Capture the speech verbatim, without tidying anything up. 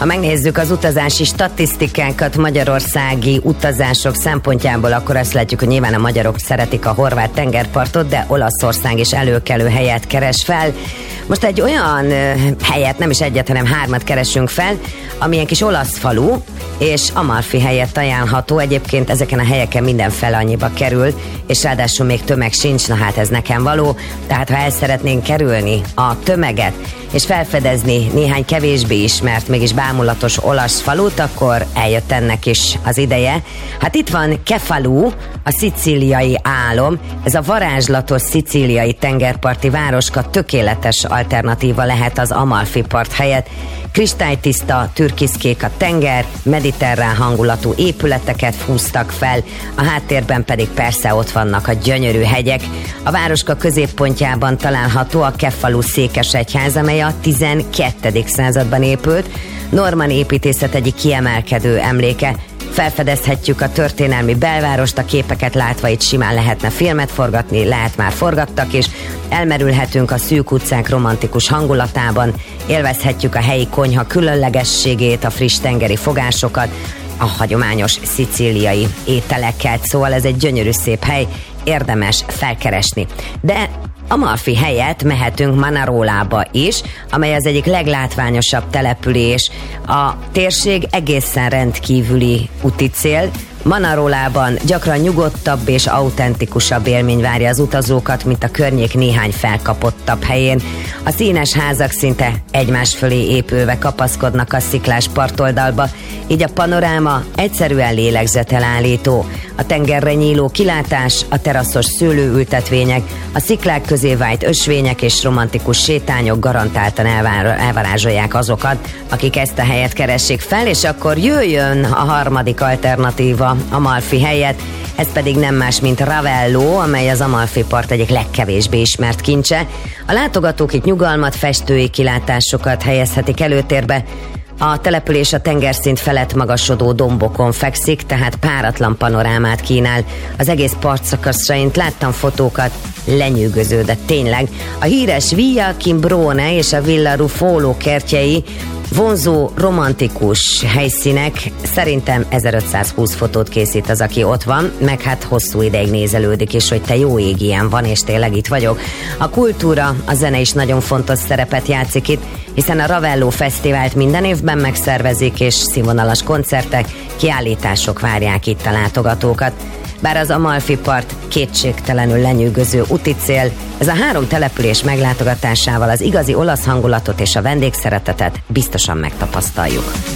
Ha megnézzük az utazási statisztikákat magyarországi utazások szempontjából, akkor azt látjuk, hogy nyilván a magyarok szeretik a horvát tengerpartot, de Olaszország is előkelő helyet keres fel. Most egy olyan helyet, nem is egyet, hanem hármat keresünk fel, amilyen kis olasz falu, és Amalfi helyett ajánlható. Egyébként ezeken a helyeken minden fel annyiba kerül, és ráadásul még tömeg sincs, na hát ez nekem való. Tehát ha el szeretnénk kerülni a tömeget, és felfedezni néhány kevésbé ismert, mégis bámulatos olasz falut, akkor eljött ennek is az ideje. Hát itt van Cefalù, a szicíliai álom. Ez a varázslatos szicíliai tengerparti városka tökéletes alternatíva lehet az Amalfi part helyett. Kristálytiszta, türkiszkék a tenger, mediterrán hangulatú épületeket húztak fel, a háttérben pedig persze ott vannak a gyönyörű hegyek. A városka középpontjában található a Cefalù székesegyház, amely a tizenkettedik században épült, normann építészet egyik kiemelkedő emléke. Felfedezhetjük a történelmi belvárost, a képeket látva itt simán lehetne filmet forgatni, lehet már forgattak is, elmerülhetünk a szűk utcák romantikus hangulatában, élvezhetjük a helyi konyha különlegességét, a friss tengeri fogásokat, a hagyományos szicíliai ételeket, szóval ez egy gyönyörű szép hely, érdemes felkeresni. De Amalfi helyett mehetünk Manarólába is, amely az egyik leglátványosabb település. A térség egészen rendkívüli úticél. Manarólában gyakran nyugodtabb és autentikusabb élmény várja az utazókat, mint a környék néhány felkapottabb helyén. A színes házak szinte egymás fölé épülve kapaszkodnak a sziklás partoldalba, így a panoráma egyszerűen lélegzetelállító. A tengerre nyíló kilátás, a teraszos szőlőültetvények, a sziklák közé vájt ösvények és romantikus sétányok garantáltan elvár- elvarázsolják azokat, akik ezt a helyet keressék fel, és akkor jöjjön a harmadik alternatíva Amalfi helyett, ez pedig nem más, mint Ravello, amely az Amalfi part egyik legkevésbé ismert kincse. A látogatók itt nyugalmat, festői kilátásokat helyezhetik előtérbe. A település a tengerszint felett magasodó dombokon fekszik, tehát páratlan panorámát kínál. Az egész partszakaszaint láttam fotókat, lenyűgöző, tényleg. A híres Via Cimbrone és a Villa Ruffolo kertjei vonzó, romantikus helyszínek. Szerintem ezerötszázhúsz fotót készít az, aki ott van, meg hát hosszú ideig nézelődik is, hogy te jó ég, ilyen van, és tényleg itt vagyok. A kultúra, a zene is nagyon fontos szerepet játszik itt, hiszen a Ravello Fesztivált minden évben megszervezik, és színvonalas koncertek, kiállítások várják itt a látogatókat. Bár az Amalfi part kétségtelenül lenyűgöző úticél, ez a három település meglátogatásával az igazi olasz hangulatot és a vendégszeretetet biztosan megtapasztaljuk.